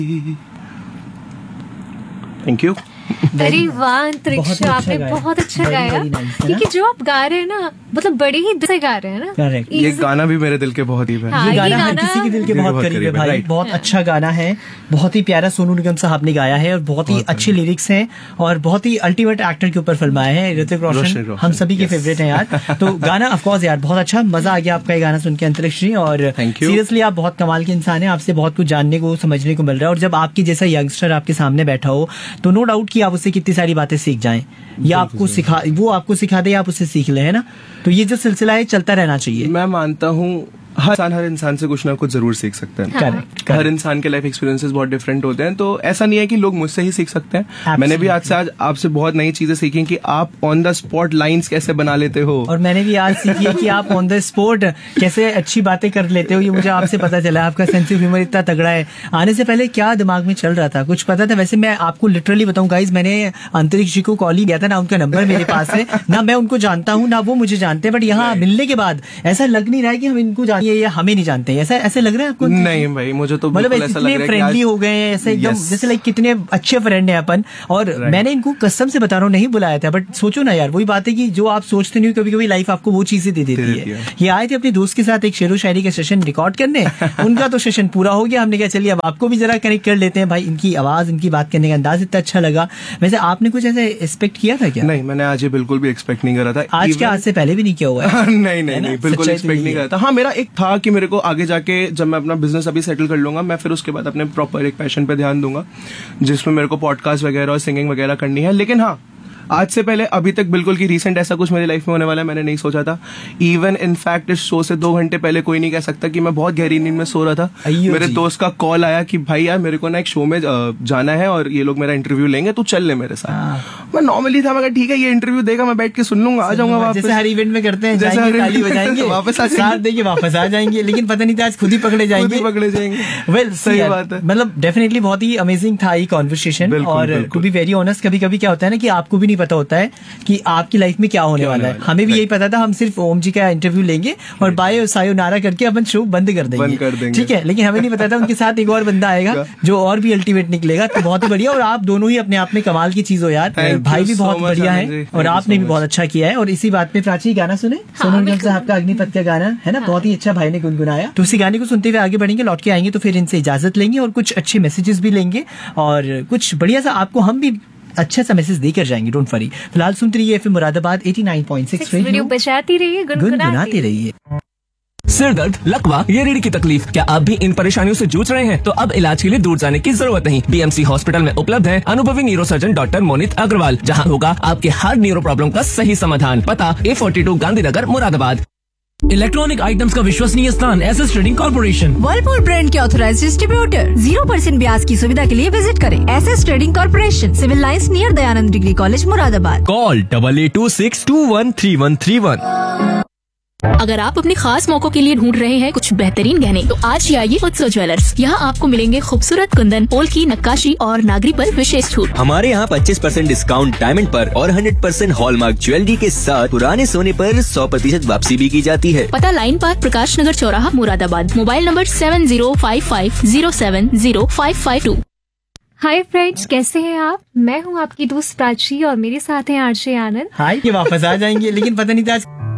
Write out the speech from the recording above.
Thank you. अरे वाह अंतरिक्ष, आपने बहुत अच्छा गाया, क्योंकि जो आप गा रहे हैं ना, मतलब बड़े ही दिल से गा रहे हैं ना। करेक्ट। ये गाना भी मेरे दिल के बहुत ही है। ये गाना हर किसी के दिल के बहुत करीब है भाई। बहुत अच्छा गाना है, बहुत ही प्यारा सोनू निगम साहब ने गाया है और बहुत ही अच्छे लिरिक्स हैं और बहुत ही अल्टीमेट एक्टर के ऊपर फिल्म आए हैं। ऋतिक रोशन हम सभी के फेवरेट हैं यार। तो गाना ऑफ कोर्स यार बहुत अच्छा, मजा आ गया आपका ये गाना सुन के अंतरिक्ष जी। और सीरियसली आप बहुत कमाल के इंसान हैं, आपसे बहुत कुछ जानने को समझने को मिल रहा है। और जब आपकी जैसा यंगस्टर आपके सामने बैठा हो तो नो डाउट कि आप उससे कितनी सारी बातें सीख जाएं, या आपको सिखा, वो आपको सिखा दे, आप उससे सीख ले, है ना। तो ये जो सिलसिला है चलता रहना चाहिए। मैं मानता हूँ हर इंसान से कुछ ना कुछ जरूर सीख सकते हैं। करेक्ट। हर इंसान के लाइफ एक्सपीरियंसेस बहुत डिफरेंट होते हैं, तो ऐसा नहीं है कि लोग मुझसे ही सीख सकते हैं। मैंने भी आज आपसे बहुत नई चीजें सीखी कि आप ऑन द स्पॉट लाइंस कैसे बना लेते हो, और मैंने भी आज सीखी है कि आप ऑन द स्पॉट कैसे अच्छी बातें कर लेते हो। ये मुझे आपसे पता चला, आपका सेंस ऑफ ह्यूमर इतना तगड़ा है। आने से पहले क्या दिमाग में चल रहा था, कुछ पता था? वैसे मैं आपको लिटरली बताऊं गाइज, मैंने अंतरिक्ष जी को कॉल ही किया था ना, उनका नंबर मेरे पास है ना, मैं उनको जानता हूँ ना वो मुझे जानते हैं, बट यहाँ मिलने के बाद ऐसा लग नहीं रहा है कि हम इनको जानते हैं या हमें नहीं जानते। ऐसे लग रहा है आपको? नहीं भाई, मुझे तो मतलब ऐसा लग रहा है फ्रेंडली हो गए हैं ऐसे एकदम, जैसे लाइक कितने अच्छे फ्रेंड हैं अपन। और मैंने इनको कसम से बता रहा हूँ नहीं बुलाया था, बट सोचो ना यार, वही बात है कि जो आप सोचते नहीं, कभी कभी लाइफ आपको वो चीजें दे देती है। ये आए थे अपने दोस्त के साथ एक शेरो शायरी का सेशन रिकॉर्ड करने, उनका तो सेशन पूरा हो गया। हमने कहा चलिए अब आपको भी जरा कनेक्ट कर लेते हैं भाई। इनकी आवाज, इनकी बात करने का अंदाज इतना अच्छा लगा। वैसे आपने कुछ ऐसे एक्सपेक्ट किया था क्या? नहीं, मैंने आज ये बिल्कुल भी एक्सपेक्ट नहीं करा था। आज क्या, आज से पहले भी नहीं किया हुआ है? नहीं, बिल्कुल एक्सपेक्ट नहीं करा था। हाँ, मेरा एक था कि मेरे को आगे जाके जब मैं अपना बिजनेस अभी सेटल कर लूंगा, मैं फिर उसके बाद अपने प्रॉपर एक पैशन पे ध्यान दूंगा, जिसमें मेरे को पॉडकास्ट वगैरह और सिंगिंग वगैरह करनी है। लेकिन हाँ, आज से पहले अभी तक बिल्कुल की रीसेंट ऐसा कुछ मेरी लाइफ में होने वाला है मैंने नहीं सोचा था। इवन इनफैक्ट इस शो से 2 घंटे पहले कोई नहीं कह सकता कि मैं बहुत गहरी नींद में सो रहा था। मेरे दोस्त का कॉल आया कि भाई यार मेरे को ना एक शो में जाना है और ये लोग मेरा इंटरव्यू लेंगे, तू चल ले मेरे साथ। मैं नॉर्मली था, मैं कहा ठीक है, ये इंटरव्यू देगा, मैं बैठ के सुन लूंगा, आ जाऊंगा वापस। जैसे हर इवेंट में करते हैं, जैसे ताली बजाएंगे वापस साथ देके वापस आ जाएंगे। लेकिन पता नहीं था आज खुद ही पकड़े जाएंगे। वेल, सही बात है। मतलब डेफिनेटली बहुत ही अमेजिंग था ये कॉन्वर्सेशन। और टू बी वेरी ऑनेस्ट, कभी कभी क्या होता है ना कि आपको भी नहीं पता होता है कि आपकी लाइफ में क्या होने वाला है। हमें भी यही पता था, हम सिर्फ ओम जी का इंटरव्यू लेंगे और बाय सायोनारा करके अपन शो बंद कर देंगे, ठीक है। लेकिन हमें नहीं पता था उनके साथ एक और बंदा आएगा जो और भी अल्टीमेट निकलेगा। तो बहुत ही बढ़िया, और आप दोनों ही अपने आप में कमाल की चीज हो यार। भाई भी बहुत बढ़िया है और आपने भी बहुत अच्छा किया है। और इसी बात पे प्राची गाना सुने, सोनू निगम साहब का अग्निपथ का गाना है ना, बहुत ही अच्छा भाई ने गुनगुनाया। तो उसी गाने को सुनते हुए आगे बढ़ेंगे, लौट के आएंगे तो फिर इनसे इजाजत लेंगे और कुछ अच्छे मैसेजेस भी लेंगे और कुछ बढ़िया सा आपको हम भी अच्छा सा मैसेज देकर जाएंगे। Don't worry. फिलहाल सुनते रहिए एफएम मुरादाबाद 89.6 रेडियो, बजाती रहिए, गुनगुनाते रहिए। सिर दर्द, लकवा या रीढ़ की तकलीफ, क्या आप भी इन परेशानियों से जूझ रहे हैं? तो अब इलाज के लिए दूर जाने की जरूरत नहीं। बीएमसी हॉस्पिटल में उपलब्ध है अनुभवी न्यूरोसर्जन डॉक्टर मोनित अग्रवाल, जहां होगा आपके हर न्यूरो प्रॉब्लम का सही समाधान। पता A42 Gandhinagar Moradabad. Electronic items का विश्वसनीय स्थान SS trading corporation, Whirlpool brand के ऑथराइज्ड डिस्ट्रीब्यूटर। 0% ब्याज की सुविधा के लिए विजिट करें SS trading corporation, civil lines near Dayanand degree college Moradabad. Call 8826213131। अगर आप अपने खास मौकों के लिए ढूंढ रहे हैं कुछ बेहतरीन गहने, तो आज ही आइए उत्सव ज्वेलर्स। यहाँ आपको मिलेंगे खूबसूरत कुंदन, पोल की नक्काशी और नागरी पर विशेष छूट। हमारे यहाँ 25% डिस्काउंट डायमंड पर और 100% हॉलमार्क ज्वेलरी के साथ पुराने सोने पर 100% वापसी भी की जाती है। पता लाइन पार्क, प्रकाश नगर चौराहा, Moradabad. Mobile number 7055070552। Hi friends, कैसे हैं आप? मैं हूँ आपकी दोस्त प्राची और मेरे साथ हैं आरजे आनंद। हाय, ये वापस आ जाएंगे लेकिन पता नहीं था आज